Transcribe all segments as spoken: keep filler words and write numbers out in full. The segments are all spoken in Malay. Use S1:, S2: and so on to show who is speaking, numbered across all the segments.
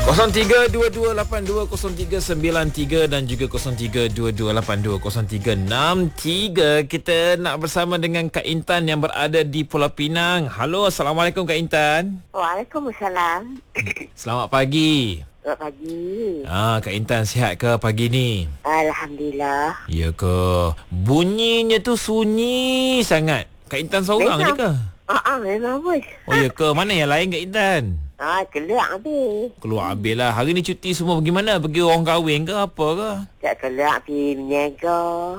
S1: kosong tiga dua dua lapan dua kosong tiga sembilan tiga dan juga kosong tiga dua dua lapan dua kosong tiga enam tiga. Kita nak bersama dengan Kak Intan yang berada di Pulau Pinang. Halo, Assalamualaikum Kak Intan.
S2: Waalaikumsalam.
S1: Selamat pagi.
S2: Selamat pagi.
S1: Ah, Kak Intan sihat ke pagi ni?
S2: Alhamdulillah.
S1: Ya ke? Bunyinya tu sunyi sangat. Kak Intan seorang je ke?
S2: Ah, ah, memang bos.
S1: Oh ya ke? Mana yang lain Kak Intan?
S2: Ah, keluar habis.
S1: Keluar habis lah. Hari ni cuti semua pergi mana? Pergi orang kahwin ke apa ke?
S2: Tak keluar pergi meniaga.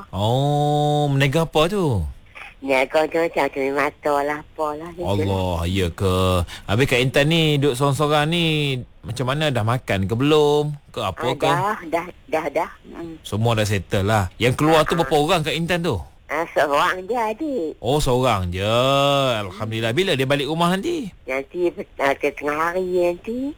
S1: Oh, meniaga apa tu?
S2: Meniaga tu macam tu mata lah, apa lah.
S1: Allah, ya ke? Habis Kak Intan ni duduk sorang-sorang ni macam mana? Dah makan ke belum? Ke apa
S2: Ah,
S1: ke?
S2: dah, dah, dah, dah. Hmm.
S1: Semua dah settle lah. Yang keluar
S2: Ah,
S1: tu berapa orang Kak Intan tu?
S2: Ah, seorang je adik.
S1: Oh, seorang je. Alhamdulillah. Bila dia balik rumah nanti?
S2: Nanti uh, ke tengah hari nanti.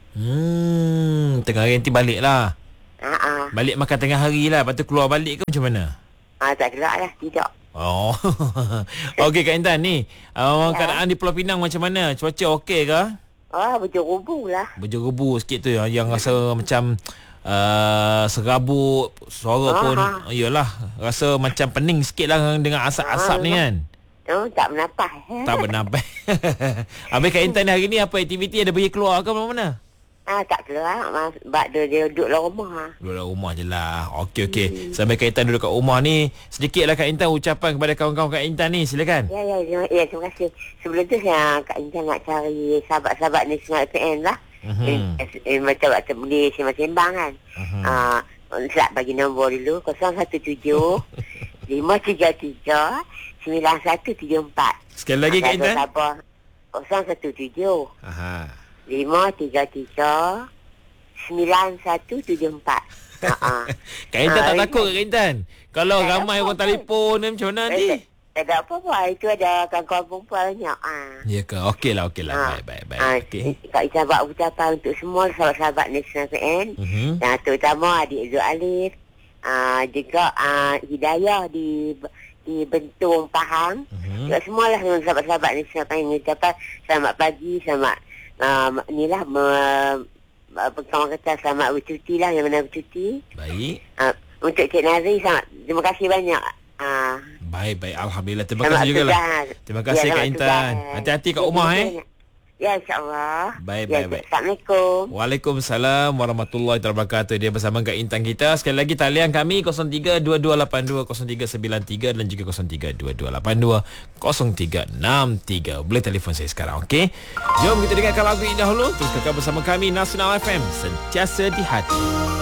S1: Hmm, tengah hari nanti balik lah.
S2: Ah, ah.
S1: Balik makan tengah hari lah. Lepas tu keluar balik ke macam mana?
S2: Ah, tak keluar lah, tidak.
S1: Oh. Okey Kak Intan ni. Uh,
S2: Ya.
S1: Keadaan di Pulau Pinang macam mana? Cuaca okey ke?
S2: Oh, berjerubu lah.
S1: Berjerubu sikit tu yang, yang rasa macam uh, serabut, suara
S2: Ah,
S1: pun
S2: ah.
S1: iyalah, rasa macam pening sikit lah dengan asap-asap
S2: Ah,
S1: ni kan.
S2: Oh, tak bernafas.
S1: Tak bernafas. Habis Kak Intan ni hari ni apa aktiviti? Ada pergi keluar ke mana-mana?
S2: Ah, tak keluar. Mas, sebab dia, dia duduk dalam rumah.
S1: Duduk dalam rumah je lah. Okey, okey. Hmm. Sampai Kak Intan duduk kat rumah ni, sedikitlah Kak Intan ucapan kepada kawan-kawan Kak Intan ni. Silakan.
S2: Ya, ya, ya, ya, terima kasih. Sebelum tu saya Kak Intan nak cari sahabat-sahabat Nasional F M lah.
S1: Mhm.
S2: Eh, eh, macam waktu boleh sembang-sembang kan.
S1: Mhm.
S2: Ah, nak bagi nombor dulu kosong satu tujuh lima tiga tiga sembilan satu tujuh empat.
S1: Sekali lagi Kak Intan.
S2: kosong satu tujuh
S1: Aha.
S2: lima tiga tiga sembilan satu tujuh empat. Ha.
S1: Kak Intan tak
S2: Ah,
S1: takut ke Kak Intan? Kalau
S2: tak
S1: ramai
S2: takut
S1: orang
S2: pun.
S1: telefon ni macam mana nanti?
S2: Eh, tak ada apa-apa. Itu ada kawan-kawan perempuan banyak. Ah.
S1: Ya ke? Okey lah, okey lah.
S2: Ah.
S1: Baik, baik, baik.
S2: Ah,
S1: Okey.
S2: Kak Ita buat ucapan untuk semua sahabat-sahabat Nasional F M.
S1: Mhm.
S2: Dan terutama adik Zul Alif. Ah, juga ah, Hidayah di di Bentong Pahang.
S1: Mhm.
S2: Juga semualah dengan sahabat-sahabat Nasional F M. Ucapan selamat pagi, selamat ah, inilah me, kawan kata selamat bercuti lah, yang mana bercuti.
S1: Baik.
S2: Ah, untuk Cik Nazri, selamat, terima kasih banyak. Ah,
S1: Baik, baik. Alhamdulillah. Terima
S2: selamat
S1: kasih jugalah.
S2: tugas.
S1: Terima kasih
S2: Ya,
S1: Kak
S2: selamat
S1: Intan.
S2: tugas.
S1: Hati-hati kat
S2: Ya,
S1: rumah
S2: terima
S1: eh.
S2: kasih. Ya, insyaAllah.
S1: Baik,
S2: Ya,
S1: baik, baik.
S2: Assalamualaikum.
S1: Waalaikumsalam warahmatullahi wabarakatuh. Dia bersama Kak Intan kita. Sekali lagi talian kami kosong tiga dua dua lapan dua kosong tiga sembilan tiga dan juga kosong tiga dua dua lapan dua kosong tiga enam tiga. Boleh telefon saya sekarang, okey? Jom kita dengarkan lagu ini dahulu. Terus kakak bersama kami Nasional F M, sentiasa di hati.